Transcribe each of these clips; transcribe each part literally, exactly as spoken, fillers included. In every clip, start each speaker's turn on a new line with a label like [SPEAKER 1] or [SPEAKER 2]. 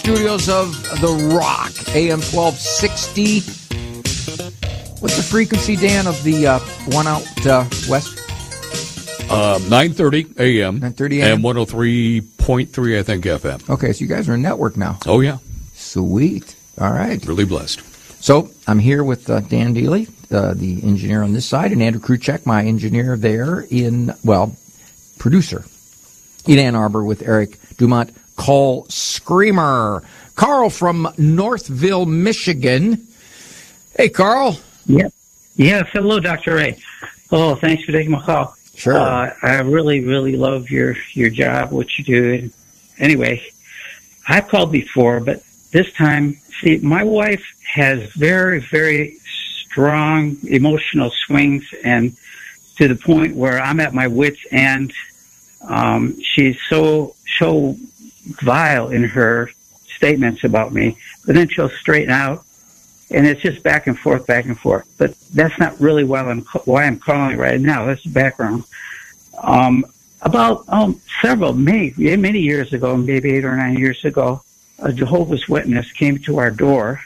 [SPEAKER 1] Studios of The Rock, A M twelve sixty. What's the frequency, Dan, of the uh, one out uh, west?
[SPEAKER 2] Uh, nine thirty a.m.
[SPEAKER 1] nine thirty a.m.
[SPEAKER 2] And one oh three point three, I think, F M.
[SPEAKER 1] Okay, so you guys are a network now.
[SPEAKER 2] Oh, yeah.
[SPEAKER 1] Sweet. All right.
[SPEAKER 2] Really blessed.
[SPEAKER 1] So I'm here with uh, Dan Dealey, uh, the engineer on this side, and Andrew Kruchek, my engineer there in, well, producer in Ann Arbor with Eric Dumont. Call Screamer. Carl from Northville, Michigan. Hey, Carl.
[SPEAKER 3] Yep. Yes. Hello, Doctor Ray. Oh, thanks for taking my call.
[SPEAKER 1] Sure.
[SPEAKER 3] Uh, I really, really love your, your job, what you do. Anyway, I've called before, but this time, see, my wife has very, very strong emotional swings, and to the point where I'm at my wit's end. Um, she's so, so vile in her statements about me, but then she'll straighten out, and it's just back and forth, back and forth. But that's not really why I'm why I'm calling right now. That's the background. Um, about um, several, many, many years ago, maybe eight or nine years ago, a Jehovah's Witness came to our door,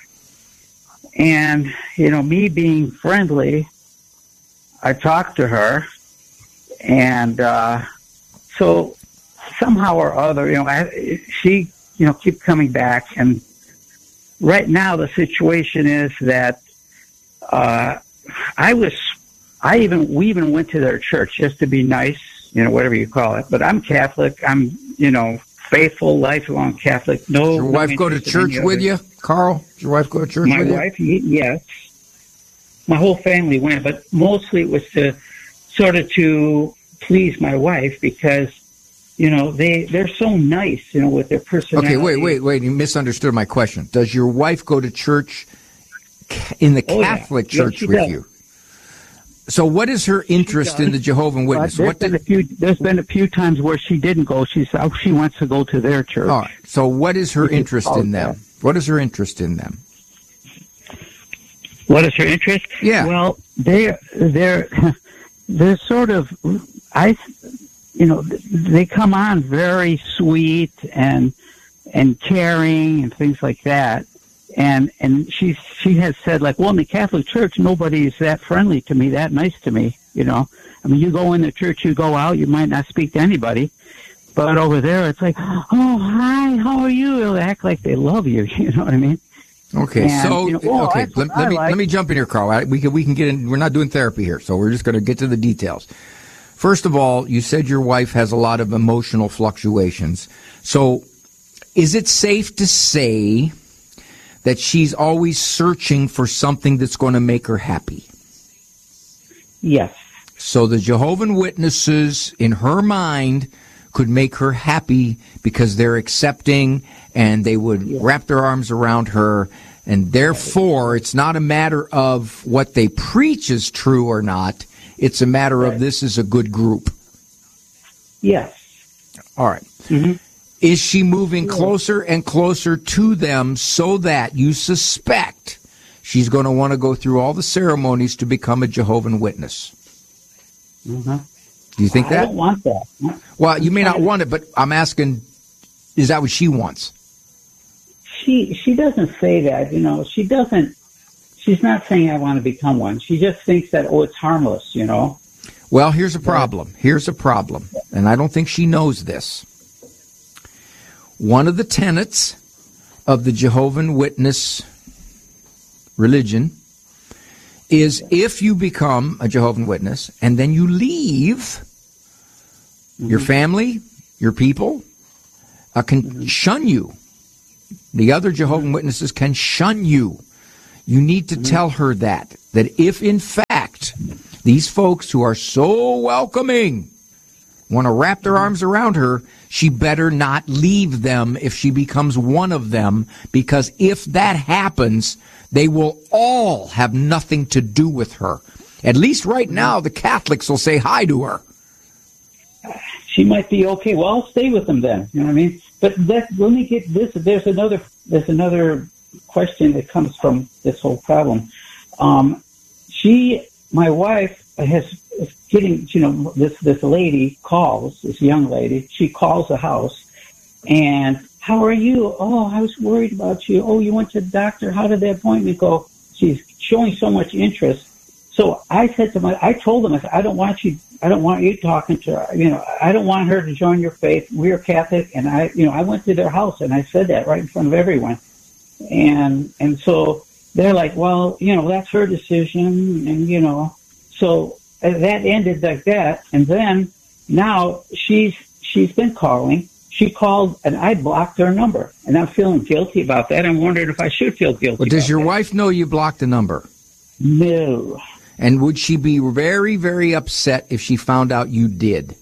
[SPEAKER 3] and you know, me being friendly, I talked to her, and uh, so. Somehow or other, you know, I, she, you know, keep coming back. And right now the situation is that, uh, I was, I even, we even went to their church just to be nice, you know, whatever you call it. But I'm Catholic. I'm, you know, faithful, lifelong Catholic. No.
[SPEAKER 1] Does your wife
[SPEAKER 3] no
[SPEAKER 1] go to church with you, Carl? Does your wife go to church
[SPEAKER 3] My
[SPEAKER 1] with you?
[SPEAKER 3] My wife, yes. My whole family went, but mostly it was to sort of to please my wife because, you know, they, they're so nice, you know, with their personality.
[SPEAKER 1] Okay, wait, wait, wait. You misunderstood my question. Does your wife go to church in the
[SPEAKER 3] oh,
[SPEAKER 1] Catholic
[SPEAKER 3] yeah.
[SPEAKER 1] church
[SPEAKER 3] yes,
[SPEAKER 1] with
[SPEAKER 3] does.
[SPEAKER 1] you? So what is her interest in the Jehovah's Witness?
[SPEAKER 3] Uh, there's,
[SPEAKER 1] what
[SPEAKER 3] been
[SPEAKER 1] did...
[SPEAKER 3] a few, there's been a few times where she didn't go. She's, oh, she wants to go to their church.
[SPEAKER 1] All right. So what is her
[SPEAKER 3] You
[SPEAKER 1] interest in them?
[SPEAKER 3] that.
[SPEAKER 1] What is her interest in them?
[SPEAKER 3] What is her interest?
[SPEAKER 1] Yeah.
[SPEAKER 3] Well, they're, they're, they're sort of, I... you know, they come on very sweet and and caring and things like that. And and she she has said, like, well, in the Catholic Church, nobody is that friendly to me, that nice to me. You know, I mean, you go in the church, you go out, you might not speak to anybody, but over there, it's like, oh, hi, how are you? They'll act like they love you. You know what I mean?
[SPEAKER 1] Okay,
[SPEAKER 3] and,
[SPEAKER 1] so
[SPEAKER 3] you know, well,
[SPEAKER 1] okay, let, let me
[SPEAKER 3] like.
[SPEAKER 1] let me jump in here, Carl. I, we can we can get in. We're not doing therapy here, so we're just going to get to the details. First of all, you said your wife has a lot of emotional fluctuations. So is it safe to say that she's always searching for something that's going to make her happy?
[SPEAKER 3] Yes.
[SPEAKER 1] So the Jehovah's Witnesses, in her mind, could make her happy because they're accepting and they would yes. wrap their arms around her. And therefore, it's not a matter of what they preach is true or not. It's a matter right. of this is a good group.
[SPEAKER 3] Yes.
[SPEAKER 1] All right.
[SPEAKER 3] Mm-hmm.
[SPEAKER 1] Is she moving closer and closer to them so that you suspect she's going to want to go through all the ceremonies to become a Jehovah's Witness?
[SPEAKER 3] Mm-hmm.
[SPEAKER 1] Do you think that?
[SPEAKER 3] I don't want that.
[SPEAKER 1] Well, you may not want it, but I'm asking, is that what she wants?
[SPEAKER 3] She she doesn't say that. You know, she doesn't. She's not saying I want to become one. She just thinks that, oh, it's harmless, you know.
[SPEAKER 1] Well, here's a problem. Here's a problem. And I don't think she knows this. One of the tenets of the Jehovah's Witness religion is if you become a Jehovah's Witness and then you leave, mm-hmm. your family, your people uh, can mm-hmm. shun you. The other Jehovah's Witnesses can shun you. You need to tell her that, that if, in fact, these folks who are so welcoming want to wrap their arms around her, she better not leave them if she becomes one of them, because if that happens, they will all have nothing to do with her. At least right now, the Catholics will say hi to her.
[SPEAKER 3] She might be okay. Well, I'll stay with them then. You know what I mean? But that, let me get this. There's another. There's another question that comes from this whole problem. Um, she, my wife, has getting. You know, this this lady calls. This young lady. She calls the house, and how are you? Oh, I was worried about you. Oh, you went to the doctor. How did the appointment go? She's showing so much interest. So I said to my, I told them, I said, I don't want you, I don't want you talking to her. You know, I don't want her to join your faith. We're Catholic. And I, you know, I went to their house and I said that right in front of everyone. And, and so they're like, well, you know, that's her decision. And, you know, so that ended like that. And then now she's, she's been calling. She called and I blocked her number. And I'm feeling guilty about that. I'm wondering if I should feel guilty.
[SPEAKER 1] Well, does
[SPEAKER 3] about
[SPEAKER 1] your
[SPEAKER 3] that.
[SPEAKER 1] wife know you blocked the number?
[SPEAKER 3] No.
[SPEAKER 1] And would she be very, very upset if she found out you did?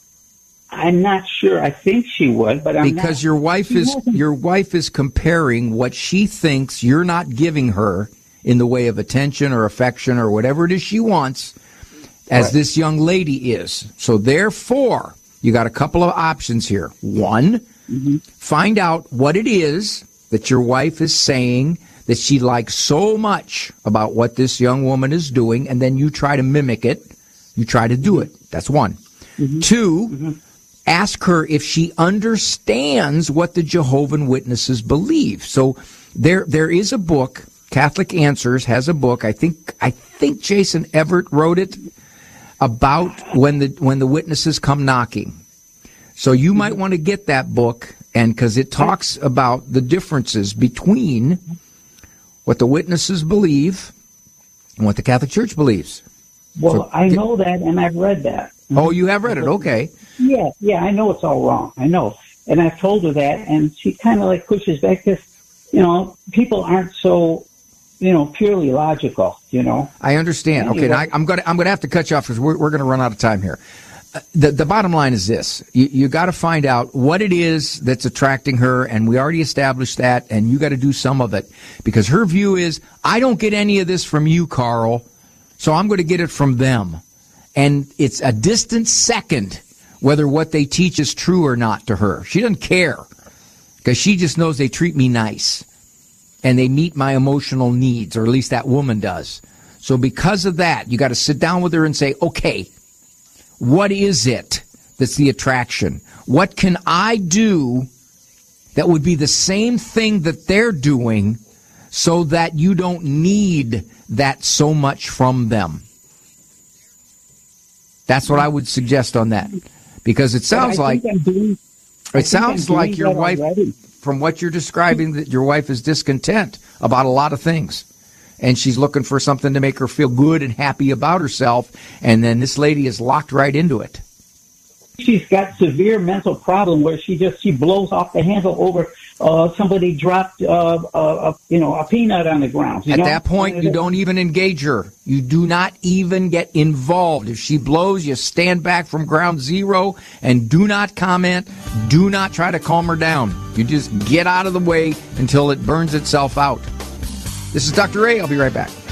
[SPEAKER 3] I'm not sure. I think she would, but I'm
[SPEAKER 1] because
[SPEAKER 3] not.
[SPEAKER 1] your wife
[SPEAKER 3] She
[SPEAKER 1] is
[SPEAKER 3] hasn't-
[SPEAKER 1] your wife is comparing what she thinks you're not giving her in the way of attention or affection or whatever it is she wants, as
[SPEAKER 3] Right.
[SPEAKER 1] this young lady is. So therefore, you got a couple of options here. One,
[SPEAKER 3] Mm-hmm.
[SPEAKER 1] find out what it is that your wife is saying that she likes so much about what this young woman is doing, and then you try to mimic it. You try to do it. That's one.
[SPEAKER 3] Mm-hmm.
[SPEAKER 1] Two, ask her if she understands what the Jehovah's Witnesses believe. So there, there is a book. Catholic Answers has a book. I think, I think Jason Everett wrote it about when the when the witnesses come knocking. So you might want to get that book, and because it talks about the differences between what the witnesses believe and what the Catholic Church believes.
[SPEAKER 3] Well,
[SPEAKER 1] So-
[SPEAKER 3] I know that, and I've read that.
[SPEAKER 1] Oh, you have read it. Okay.
[SPEAKER 3] Yeah, yeah, I know it's all wrong. I know. And I've told her that, and she kind of like pushes back because, you know, people aren't so, you know, purely logical, you know.
[SPEAKER 1] I understand. Okay, now I, I'm going to I'm going to have to cut you off because we're, we're going to run out of time here. Uh, the the bottom line is this: you you got to find out what it is that's attracting her, and we already established that. And you got to do some of it because her view is, I don't get any of this from you, Carl, so I'm going to get it from them. And it's a distant second whether what they teach is true or not to her. She doesn't care because she just knows they treat me nice and they meet my emotional needs, or at least that woman does. So because of that, you got to sit down with her and say, okay, what is it that's the attraction? What can I do that would be the same thing that they're doing so that you don't need that so much from them? That's what I would suggest on that. Because it sounds
[SPEAKER 3] But I
[SPEAKER 1] like
[SPEAKER 3] think I'm doing, I
[SPEAKER 1] it
[SPEAKER 3] think
[SPEAKER 1] sounds
[SPEAKER 3] I'm
[SPEAKER 1] like
[SPEAKER 3] doing
[SPEAKER 1] your
[SPEAKER 3] that
[SPEAKER 1] wife,
[SPEAKER 3] already.
[SPEAKER 1] from what you're describing, that your wife is discontent about a lot of things. And she's looking for something to make her feel good and happy about herself. And then this lady is locked right into it.
[SPEAKER 3] She's got severe mental problem where she just she blows off the handle over uh, somebody dropped uh, a, a you know a peanut on the ground. You
[SPEAKER 1] At
[SPEAKER 3] know?
[SPEAKER 1] that point, you don't even engage her. You do not even get involved. If she blows, you stand back from ground zero and do not comment. Do not try to calm her down. You just get out of the way until it burns itself out. This is Doctor Ray. I'll be right back.